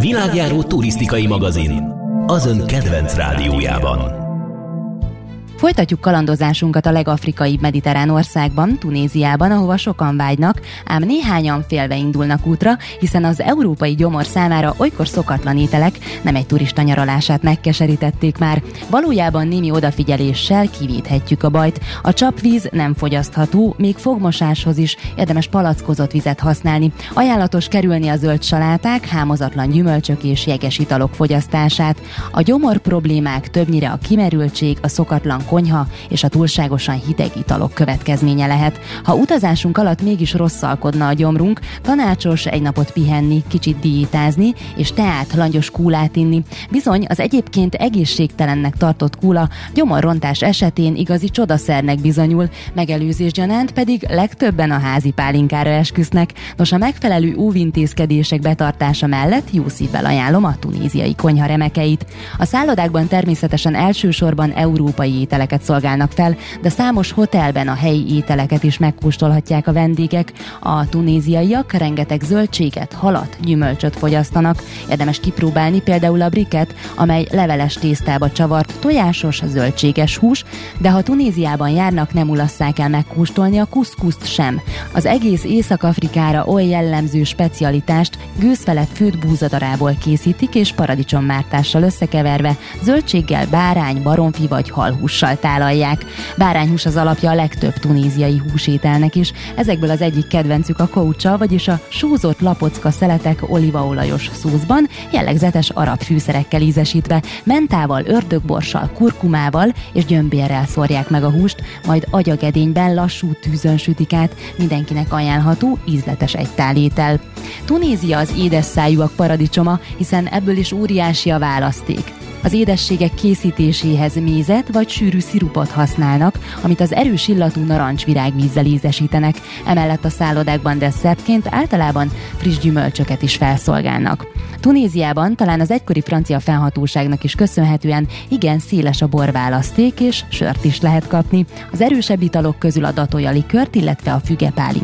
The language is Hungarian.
világjáró turisztikai magazin, az ön kedvenc rádiójában. Folytatjuk kalandozásunkat a legafrikaibb mediterrán országban, Tunéziában, ahova sokan vágynak, ám néhányan félve indulnak útra, hiszen az európai gyomor számára olykor szokatlan ételek nem egy turista nyaralását megkeserítették már. Valójában némi odafigyeléssel kivédhetjük a bajt. A csapvíz nem fogyasztható, még fogmosáshoz is érdemes palackozott vizet használni. Ajánlatos kerülni a zöld saláták, hámozatlan gyümölcsök és jeges italok fogyasztását. A gyomor problémák többnyire a kimerültség, a szokatlan konyha és a túlságosan hideg italok következménye lehet. Ha utazásunk alatt mégis rosszalkodna a gyomrunk, tanácsos egy napot pihenni, kicsit diétázni és teát, langyos kúlát inni. Bizony, az egyébként egészségtelennek tartott kúla gyomorrontás esetén igazi csodaszernek bizonyul, megelőzés gyanánt pedig legtöbben a házi pálinkára esküsznek. Nos, a megfelelő óvintézkedések betartása mellett jó szívvel ajánlom a tunéziai konyha remekeit. A szállodákban természetesen elsősorban európai ételeket szolgálnak fel, de számos hotelben a helyi ételeket is megkóstolhatják a vendégek. A tunéziaiak rengeteg zöldséget, halat, gyümölcsöt fogyasztanak. Érdemes kipróbálni például a briket, amely leveles tésztába csavart, tojásos, zöldséges hús, de ha Tunéziában járnak, nem ulasszák el megkóstolni a kuszkuszt sem. Az egész Észak-Afrikára oly jellemző specialitást gőzfelett főtt búzadarából készítik, és paradicsommártással összekeverve zöldséggel, bárány, baromfi vagy halhússal tálalják. Bárányhús az alapja a legtöbb tunéziai húsételnek is. Ezekből az egyik kedvencük a kócsa, vagyis a súzott lapocka szeletek olívaolajos szószban, jellegzetes arab fűszerekkel ízesítve, mentával, ördögborssal, kurkumával és gyömbérrel szórják meg a húst, majd agyagedényben lassú tűzön sütik át. Mindenkinek ajánlható, ízletes egytálétel. Tunézia az édesszájúak paradicsoma, hiszen ebből is óriási a választék. Az édességek készítéséhez mézet vagy sűrű szirupot használnak, amit az erős illatú narancsvirágvízzel ízesítenek. Emellett a szállodákban desszertként általában friss gyümölcsöket is felszolgálnak. Tunéziában talán az egykori francia fennhatóságnak is köszönhetően igen széles a borválaszték, és sört is lehet kapni. Az erősebb italok közül a datolja likört, illetve a fügepálinkát